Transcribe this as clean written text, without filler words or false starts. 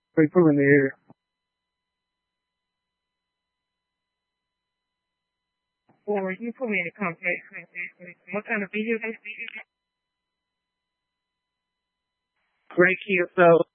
people in the area. Or you put me in contact with what kind of video they see? Great kids, so